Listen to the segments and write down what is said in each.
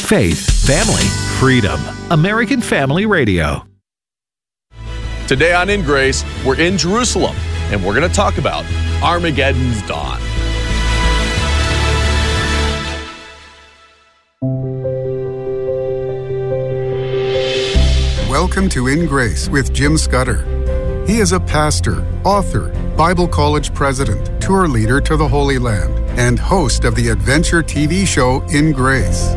Faith, family, freedom. American Family Radio. Today on In Grace, we're in Jerusalem, and we're going to talk about Armageddon's dawn. Welcome to In Grace with Jim Scudder. He is a pastor, author, Bible college president, tour leader to the Holy Land, and host of the adventure TV show In Grace.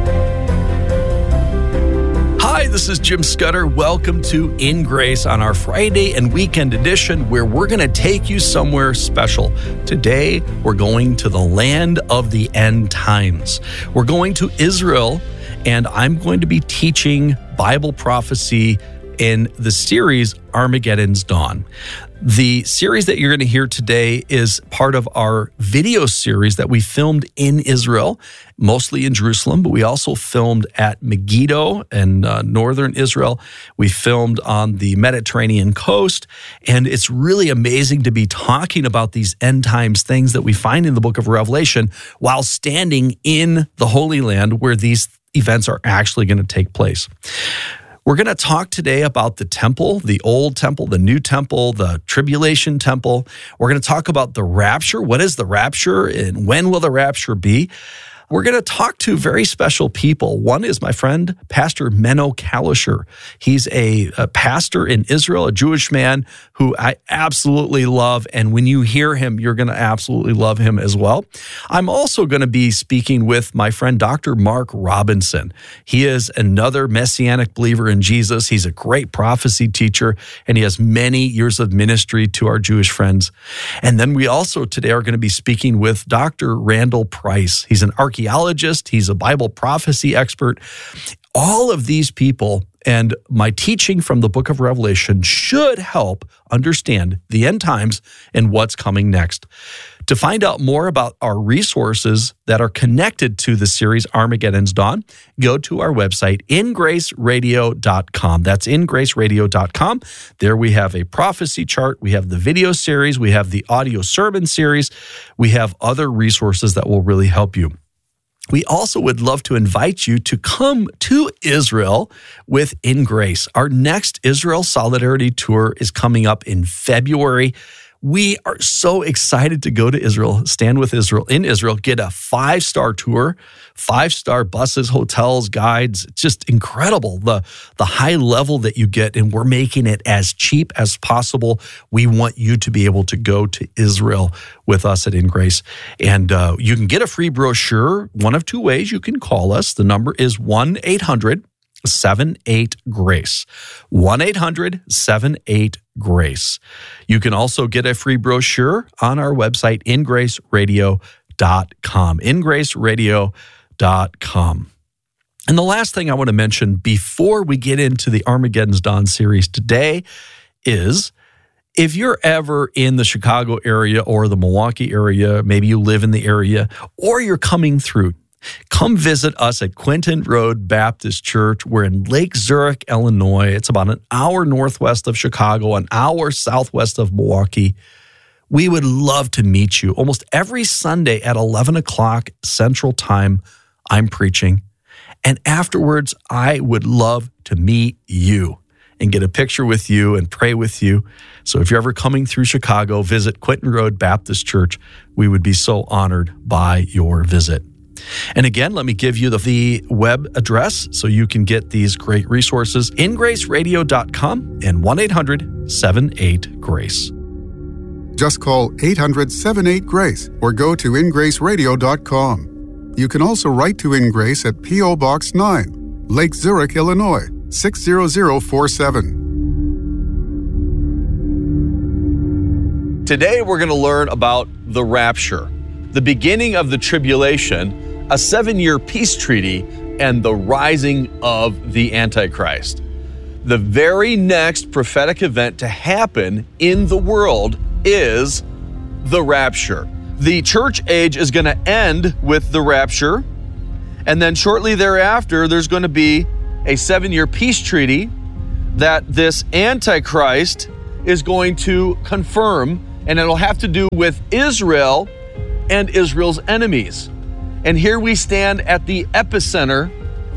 Hi, this is Jim Scudder. Welcome to In Grace on our Friday and weekend edition, where we're going to take you somewhere special. Today, we're going to the land of the end times. We're going to Israel, and I'm going to be teaching Bible prophecy in the series Armageddon's Dawn. The series that you're going to hear today is part of our video series that we filmed in Israel, mostly in Jerusalem, but we also filmed at Megiddo in northern Israel. We filmed on the Mediterranean coast, and it's really amazing to be talking about these end times things that we find in the book of Revelation while standing in the Holy Land where these events are actually going to take place. We're going to talk today about the temple, the old temple, the new temple, the tribulation temple. We're going to talk about the rapture. What is the rapture and when will the rapture be? We're going to talk to very special people. One is my friend, Pastor Menno Kalisher. He's a pastor in Israel, a Jewish man who I absolutely love. And when you hear him, you're going to absolutely love him as well. I'm also going to be speaking with my friend, Dr. Mark Robinson. He is another Messianic believer in Jesus. He's a great prophecy teacher, and he has many years of ministry to our Jewish friends. And then we also today are going to be speaking with Dr. Randall Price. He's an archaeologist. He's a Bible prophecy expert. All of these people and my teaching from the book of Revelation should help understand the end times and what's coming next. To find out more about our resources that are connected to the series Armageddon's Dawn, go to our website, ingraceradio.com. That's ingraceradio.com. There we have a prophecy chart. We have the video series. We have the audio sermon series. We have other resources that will really help you. We also would love to invite you to come to Israel with In Grace. Our next Israel Solidarity Tour is coming up in February. We are so excited to go to Israel, stand with Israel in Israel, get a 5-star tour, 5-star buses, hotels, guides. It's just incredible, the high level that you get, and we're making it as cheap as possible. We want you to be able to go to Israel with us at In Grace. And you can get a free brochure one of two ways. You can call us. The number is 1-800-78-GRACE. 1-800-78-GRACE. You can also get a free brochure on our website, ingraceradio.com. ingraceradio.com. And the last thing I want to mention before we get into the Armageddon's Dawn series today is, if you're ever in the Chicago area or the Milwaukee area, maybe you live in the area, or you're coming through, come visit us at Quinton Road Baptist Church. We're in Lake Zurich, Illinois. It's about an hour northwest of Chicago, an hour southwest of Milwaukee. We would love to meet you. Almost every Sunday at 11 o'clock Central Time, I'm preaching. And afterwards, I would love to meet you and get a picture with you and pray with you. So if you're ever coming through Chicago, visit Quinton Road Baptist Church. We would be so honored by your visit. And again, let me give you the web address so you can get these great resources, ingraceradio.com and 1-800-78-GRACE. Just call 800-78-GRACE or go to ingraceradio.com. You can also write to In Grace at P.O. Box 9, Lake Zurich, Illinois, 60047. Today, we're going to learn about the rapture, the beginning of the tribulation, a 7-year peace treaty, and the rising of the Antichrist. The very next prophetic event to happen in the world is the rapture. The church age is going to end with the rapture, and then shortly thereafter, there's going to be a 7-year peace treaty that this Antichrist is going to confirm, and it'll have to do with Israel and Israel's enemies. And here we stand at the epicenter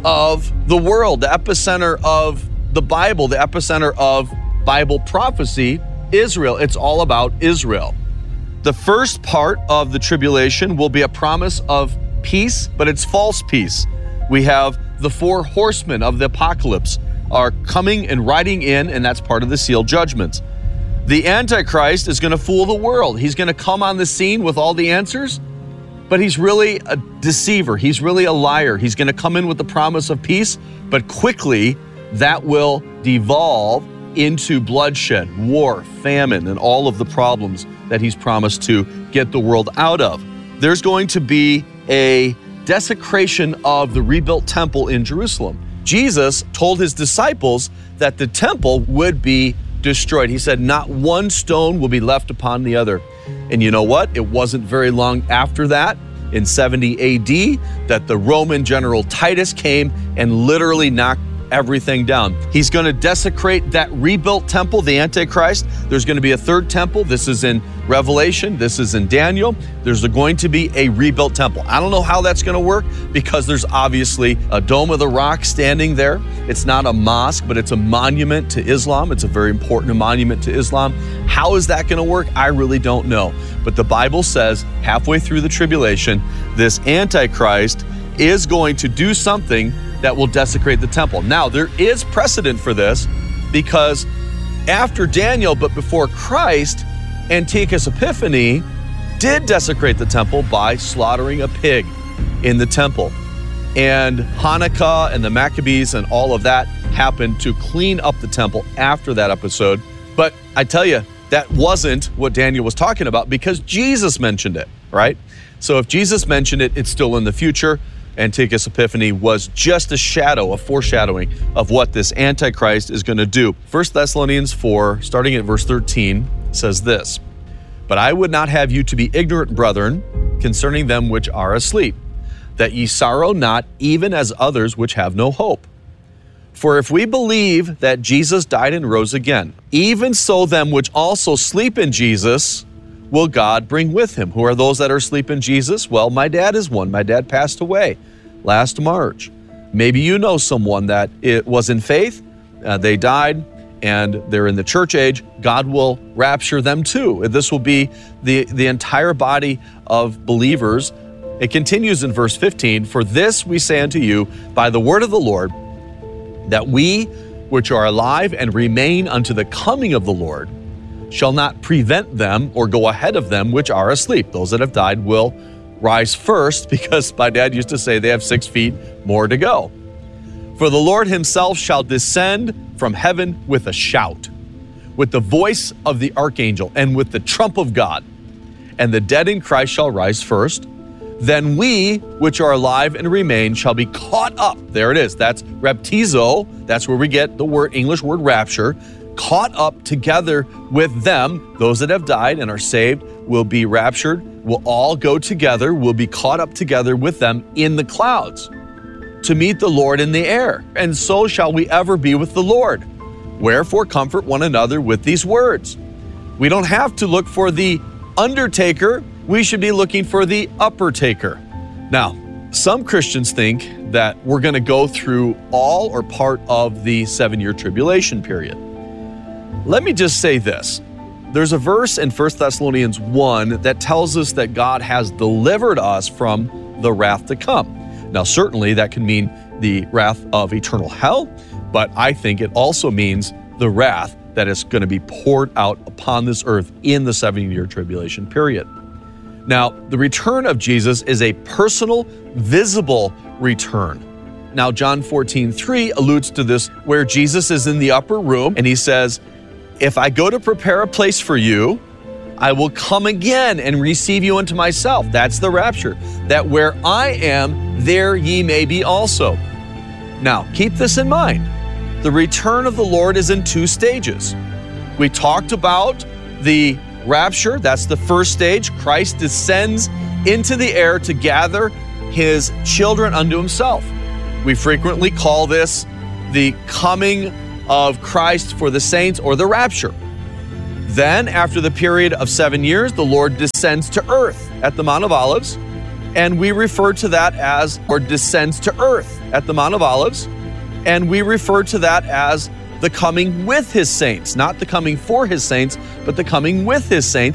of the world, the epicenter of the Bible, the epicenter of Bible prophecy, Israel. It's all about Israel. The first part of the tribulation will be a promise of peace, but it's false peace. We have the 4 horsemen of the apocalypse are coming and riding in, and that's part of the sealed judgments. The Antichrist is going to fool the world. He's going to come on the scene with all the answers, but he's really a deceiver. He's really a liar. He's going to come in with the promise of peace, but quickly that will devolve into bloodshed, war, famine, and all of the problems that he's promised to get the world out of. There's going to be a desecration of the rebuilt temple in Jerusalem. Jesus told his disciples that the temple would be destroyed. He said, not one stone will be left upon the other. And you know what? It wasn't very long after that, in 70 AD, that the Roman general Titus came and literally knocked everything down. He's going to desecrate that rebuilt temple, the Antichrist. There's going to be a third temple. This is in Revelation. This is in Daniel. There's going to be a rebuilt temple. I don't know how that's going to work because there's obviously a Dome of the Rock standing there. It's not a mosque, but it's a monument to Islam. It's a very important monument to Islam. How is that going to work? I really don't know. But the Bible says halfway through the tribulation, this Antichrist is going to do something that will desecrate the temple. Now, there is precedent for this because after Daniel, but before Christ, Antiochus Epiphanes did desecrate the temple by slaughtering a pig in the temple. And Hanukkah and the Maccabees and all of that happened to clean up the temple after that episode. But I tell you, that wasn't what Daniel was talking about because Jesus mentioned it, right? So if Jesus mentioned it, it's still in the future. Antiochus Epiphanes was just a shadow, a foreshadowing of what this Antichrist is going to do. 1 Thessalonians 4, starting at verse 13, says this, "But I would not have you to be ignorant, brethren, concerning them which are asleep, that ye sorrow not, even as others which have no hope. For if we believe that Jesus died and rose again, even so them which also sleep in Jesus will God bring with him." Who are those that are asleep in Jesus? Well, my dad is one. My dad passed away last March. Maybe you know someone that it was in faith, they died, and they're in the church age. God will rapture them too. This will be the entire body of believers. It continues in verse 15, "For this we say unto you by the word of the Lord, that we which are alive and remain unto the coming of the Lord shall not prevent them or go ahead of them which are asleep." Those that have died will rise first because my dad used to say they have 6 feet more to go. "For the Lord himself shall descend from heaven with a shout, with the voice of the archangel, and with the trump of God. And the dead in Christ shall rise first. Then we which are alive and remain shall be caught up." There it is. That's raptizo. That's where we get the English word rapture. Caught up together with them. Those that have died and are saved will be raptured. We'll all go together. We'll be caught up together with them in the clouds to meet the Lord in the air. And so shall we ever be with the Lord. Wherefore comfort one another with these words. We don't have to look for the undertaker. We should be looking for the upper taker. Now, some Christians think that we're going to go through all or part of the 7-year tribulation period. Let me just say this. There's a verse in 1 Thessalonians 1 that tells us that God has delivered us from the wrath to come. Now, certainly that can mean the wrath of eternal hell, but I think it also means the wrath that is going to be poured out upon this earth in the 7-year tribulation period. Now, the return of Jesus is a personal, visible return. Now, John 14:3 alludes to this, where Jesus is in the upper room and he says, "If I go to prepare a place for you, I will come again and receive you unto myself." That's the rapture. "That where I am, there ye may be also." Now, keep this in mind. The return of the Lord is in 2 stages. We talked about the rapture. That's the first stage. Christ descends into the air to gather his children unto himself. We frequently call this the coming of Christ for the saints, or the rapture. Then, after the period of 7 years, the Lord descends to earth at the Mount of Olives. And we refer to that as, or descends to earth at the Mount of Olives. And we refer to that as the coming with his saints, not the coming for his saints, but the coming with his saints.